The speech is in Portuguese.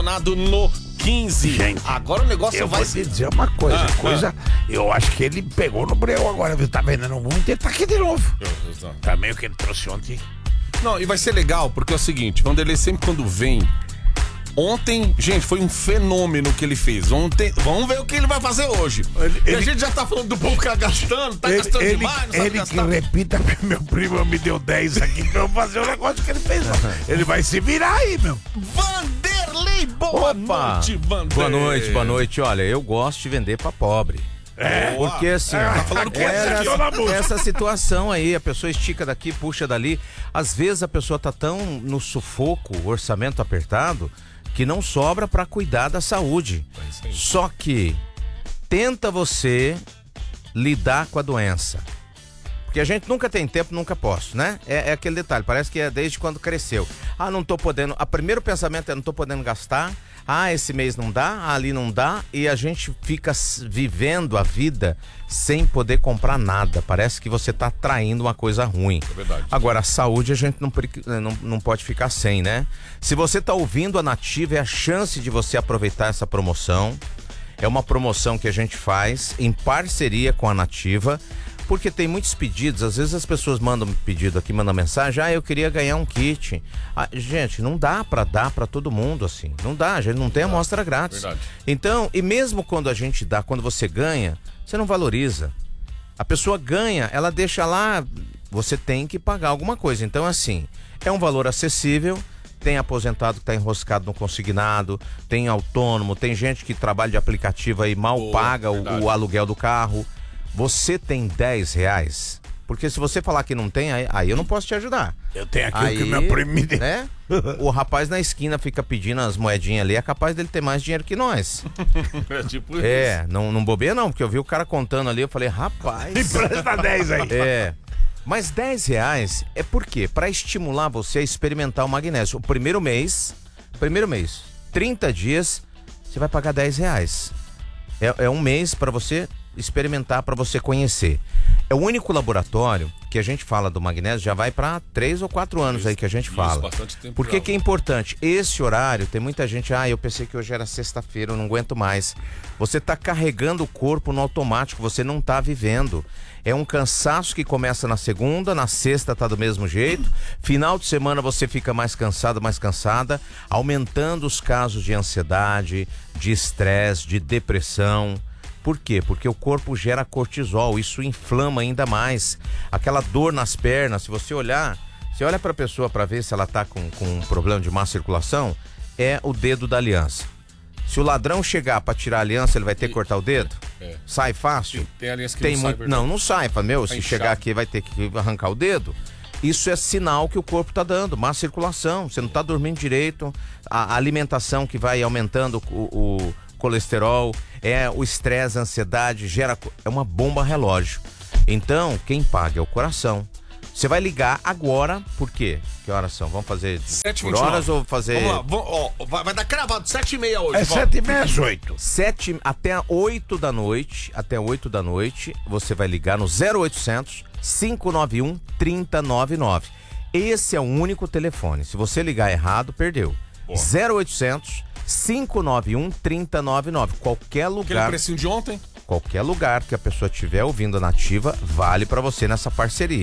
no 15. Gente, agora o negócio eu vai vou te dizer uma coisa, eu acho que ele pegou no breu agora, viu? Tá vendendo muito e ele tá aqui de novo. Também o que ele trouxe ontem. Não, e vai ser legal, porque é o seguinte, Vanderlei sempre quando vem. Ontem, gente, foi um fenômeno que ele fez. Ontem, vamos ver o que ele vai fazer hoje. E a gente já tá falando do povo que tá gastando, gastando demais, não sabe ele gastar. que repita, meu primo me deu 10 aqui pra eu fazer o negócio que ele fez. Ele vai se virar aí, meu. Vanderlei, boa noite, Vanderlei. Boa noite. Olha, eu gosto de vender pra pobre. Porque assim, tá falando com essa situação aí, a pessoa estica daqui, puxa dali. Às vezes a pessoa tá tão no sufoco, orçamento apertado, que não sobra pra cuidar da saúde. Só que tenta você lidar com a doença. Porque a gente nunca tem tempo, nunca posso, né? É aquele detalhe, parece que é desde quando cresceu. Não tô podendo. O primeiro pensamento é não tô podendo gastar. Esse mês não dá, ali não dá. E a gente fica vivendo a vida sem poder comprar nada. Parece que você tá atraindo uma coisa ruim. É verdade. Agora, a saúde a gente não pode ficar sem, né? Se você tá ouvindo a Nativa, é a chance de você aproveitar essa promoção. É uma promoção que a gente faz em parceria com a Nativa. Porque tem muitos pedidos, às vezes as pessoas mandam pedido aqui, mandam mensagem, eu queria ganhar um kit. Gente, não dá pra dar pra todo mundo assim, não dá, a gente não tem amostra grátis. Verdade. Então, e mesmo quando a gente dá, quando você ganha, você não valoriza. A pessoa ganha, ela deixa lá, você tem que pagar alguma coisa. Então, assim, é um valor acessível. Tem aposentado que tá enroscado no consignado, tem autônomo, tem gente que trabalha de aplicativo aí, mal paga o aluguel do carro. Você tem R$10? Porque se você falar que não tem, aí eu não posso te ajudar. Eu tenho aqui o que meu primo me deu. Né? O rapaz na esquina fica pedindo as moedinhas ali, é capaz dele ter mais dinheiro que nós. É tipo isso. Não bobeia não, porque eu vi o cara contando ali, eu falei, rapaz... Empresta 10 aí. Mas R$10 é por quê? Pra estimular você a experimentar o magnésio. O primeiro mês, 30 dias, você vai pagar R$10. É um mês pra você experimentar, para você conhecer. É o único laboratório que a gente fala do magnésio, já vai para 3 ou 4 anos aí que a gente fala. Bastante tempo. Por que é importante? Esse horário, tem muita gente, eu pensei que hoje era sexta-feira, eu não aguento mais. Você tá carregando o corpo no automático, você não tá vivendo. É um cansaço que começa na segunda, na sexta tá do mesmo jeito. Final de semana você fica mais cansado, mais cansada, aumentando os casos de ansiedade, de estresse, de depressão. Por quê? Porque o corpo gera cortisol, isso inflama ainda mais. Aquela dor nas pernas, se você olhar, você olha para a pessoa para ver se ela tá com um problema de má circulação, é o dedo da aliança. Se o ladrão chegar para tirar a aliança, ele vai ter que cortar o dedo? Sai fácil? Tem aliança que não sai. Não sai, se inchado. chegar aqui vai ter que arrancar o dedo. Isso é sinal que o corpo tá dando, má circulação, você não tá dormindo direito, a alimentação que vai aumentando o colesterol, o estresse, a ansiedade, é uma bomba relógio. Então, quem paga é o coração. Você vai ligar agora, por quê? Que horas são? Vamos fazer 7h29. Por horas ou fazer... Vamos lá, vai dar cravado, 7h30 hoje. É 7h30 às 8. Até 8 da noite, você vai ligar no 0800 591 3099. Esse é o único telefone. Se você ligar errado, perdeu. 0800 591 3099. Qualquer lugar. Aquele precinho de ontem? Qualquer lugar que a pessoa estiver ouvindo a Nativa, vale pra você nessa parceria.